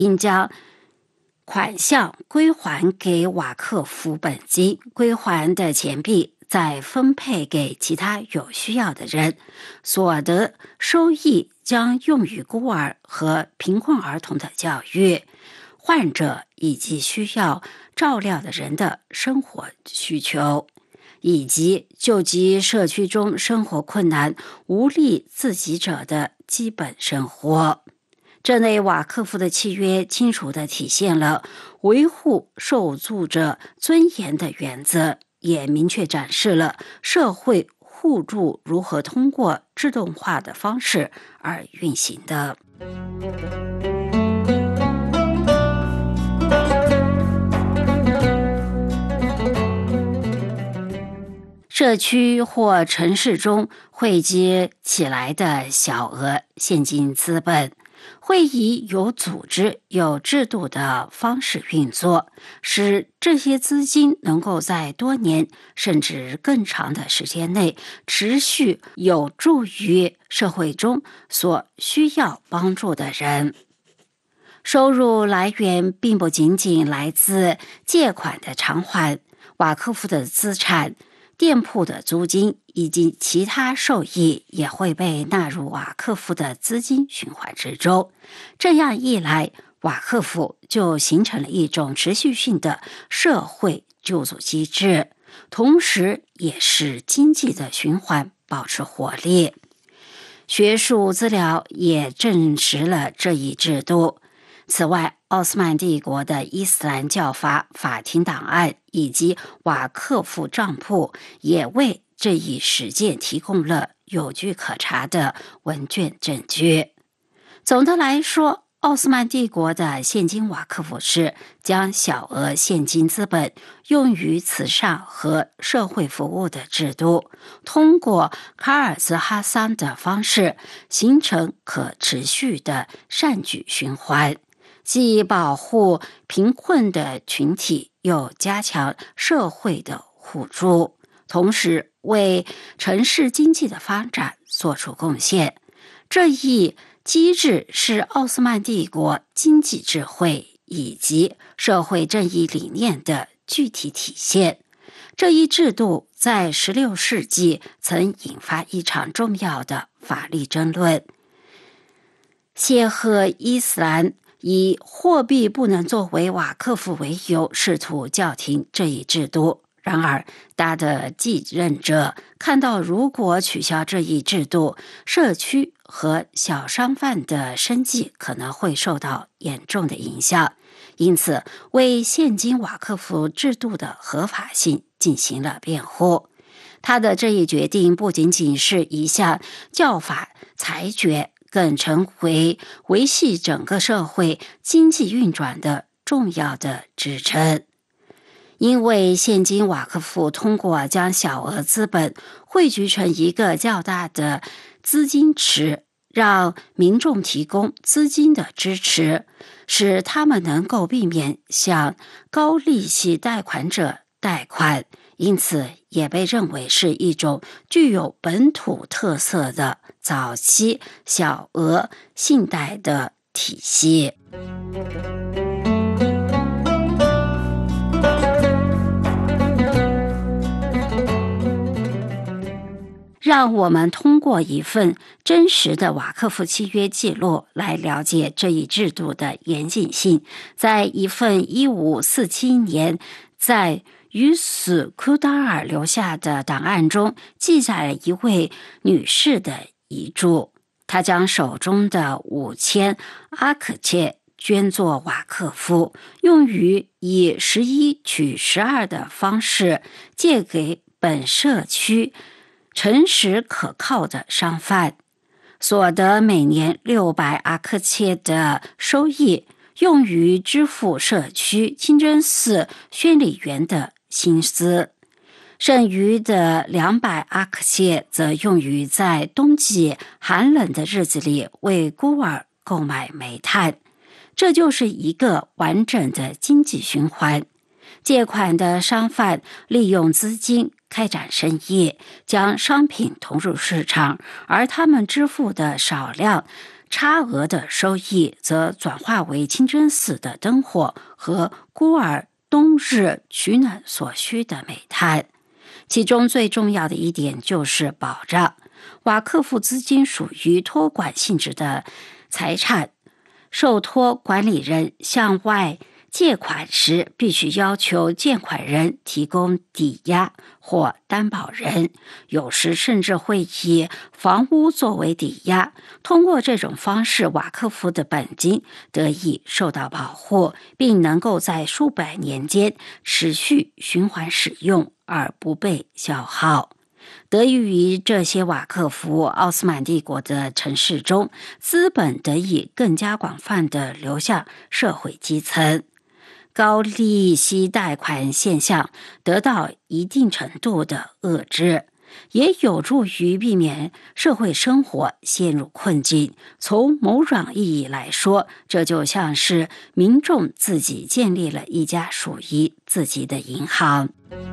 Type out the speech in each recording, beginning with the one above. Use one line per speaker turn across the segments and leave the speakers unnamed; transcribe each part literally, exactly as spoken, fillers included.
应将款项归还给瓦克夫本金，归还的钱币再分配给其他有需要的人，所得收益将用于孤儿和贫困儿童的教育、患者以及需要照料的人的生活需求，以及救济社区中生活困难、无力自给者的基本生活。这类瓦克夫的契约清楚地体现了维护受助者尊严的原则，也明确展示了社会互助如何通过制度化的方式而运行的。社区或城市中汇集起来的小额现金资本，会以有组织、有制度的方式运作，使这些资金能够在多年甚至更长的时间内持续有助于社会中所需要帮助的人。收入来源并不仅仅来自借款的偿还，瓦克夫的资产、店铺的租金以及其他收益也会被纳入瓦克夫的资金循环之中。这样一来，瓦克夫就形成了一种持续性的社会救助机制，同时也使经济的循环保持活力。学术资料也证实了这一制度。此外，奥斯曼帝国的伊斯兰教法法庭档案以及瓦克夫账簿也为这一实践提供了有据可查的文卷证据。总的来说，奥斯曼帝国的现金瓦克夫是将小额现金资本用于慈善和社会服务的制度，通过卡尔兹哈桑的方式形成可持续的善举循环，既保护贫困的群体，又加强社会的互助，同时为城市经济的发展做出贡献。这一机制是奥斯曼帝国经济智慧以及社会正义理念的具体体现。这一制度在十六世纪曾引发一场重要的法律争论。谢赫伊斯兰以货币不能作为瓦克夫为由，试图叫停这一制度。然而，他的继任者看到，如果取消这一制度，社区和小商贩的生计可能会受到严重的影响，因此为现金瓦克夫制度的合法性进行了辩护。他的这一决定不仅仅是一项教法裁决，更成为维系整个社会经济运转的重要的支撑。因为现金瓦克夫通过将小额资本汇聚成一个较大的资金池，让民众提供资金的支持，使他们能够避免向高利息贷款者贷款，因此也被认为是一种具有本土特色的早期小额信贷的体系。让我们通过一份真实的瓦克夫契约记录来了解这一制度的严谨性。在一份一五四七年在于斯库达尔留下的档案中，记载了一位女士的遗嘱。她将手中的五千阿可切捐作瓦克夫，用于以十一取十二的方式借给本社区诚实可靠的商贩，所得每年六百阿克切的收益，用于支付社区清真寺宣礼员的薪资，剩余的两百阿克切则用于在冬季寒冷的日子里为孤儿购买煤炭。这就是一个完整的经济循环。借款的商贩利用资金开展生意，将商品投入市场，而他们支付的少量差额的收益则转化为清真寺的灯火和孤儿冬日取暖所需的煤炭。其中最重要的一点就是保障瓦克夫资金属于托管性质的财产，受托管理人向外借款时，必须要求借款人提供抵押或担保人，有时甚至会以房屋作为抵押。通过这种方式，瓦克夫的本金得以受到保护，并能够在数百年间持续循环使用而不被消耗。得益于这些瓦克夫，奥斯曼帝国的城市中，资本得以更加广泛地流向社会基层。高利息贷款现象得到一定程度的遏制，也有助于避免社会生活陷入困境。从某种意义来说，这就像是民众自己建立了一家属于自己的银行。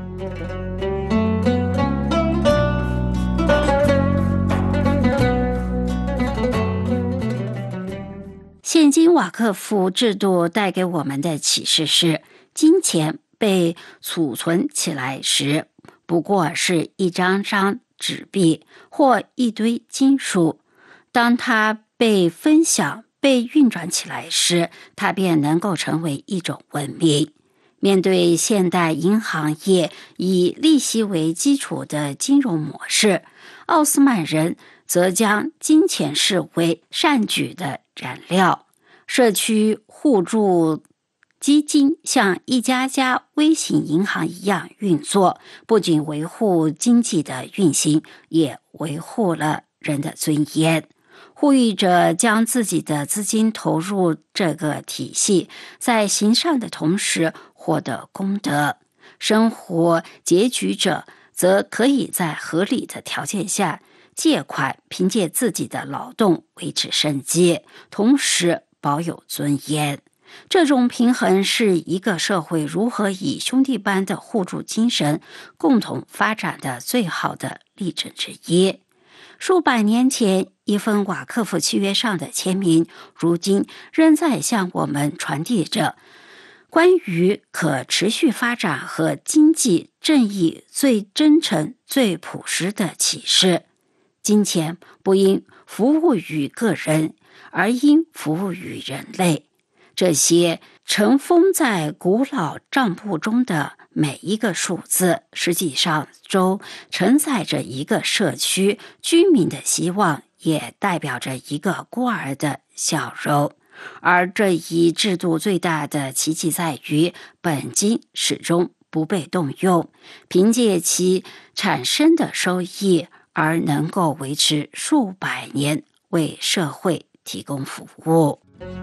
现今瓦克夫制度带给我们的启示是，金钱被储存起来时，不过是一张张纸币或一堆金属；当它被分享、被运转起来时，它便能够成为一种文明。面对现代银行业以利息为基础的金融模式，奥斯曼人则将金钱视为善举的燃料。社区互助基金像一家家微型银行一样运作，不仅维护经济的运行，也维护了人的尊严。呼吁者将自己的资金投入这个体系，在行善的同时获得功德。生活拮据者则可以在合理的条件下借款，凭借自己的劳动维持生计，同时保有尊严。这种平衡是一个社会如何以兄弟般的互助精神共同发展的最好的例证之一。数百年前一份瓦克夫契约上的签名，如今仍在向我们传递着关于可持续发展和经济正义最真诚、最朴实的启示。金钱不应服务于个人，而应服务于人类。这些尘封在古老账簿中的每一个数字，实际上都承载着一个社区居民的希望，也代表着一个孤儿的笑容。而这一制度最大的奇迹在于，本金始终不被动用，凭借其产生的收益而能够维持数百年，为社会提供服务。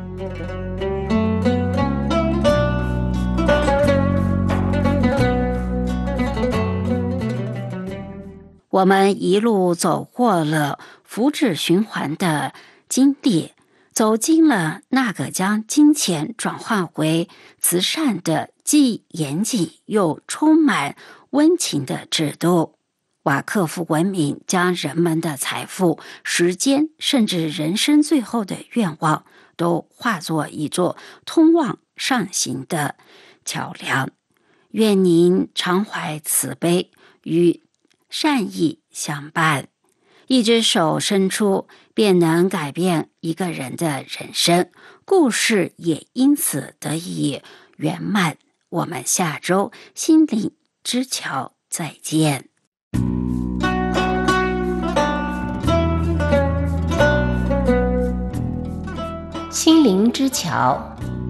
我们一路走过了福祉循环的经历，走进了那个将金钱转换为慈善的既严谨又充满温情的制度。瓦克夫文明将人们的财富、时间，甚至人生最后的愿望，都化作一座通往上行的桥梁。愿您常怀慈悲，与善意相伴，一只手伸出，便能改变一个人的人生，故事也因此得以圆满。我们下周心灵之桥再见。
心灵之桥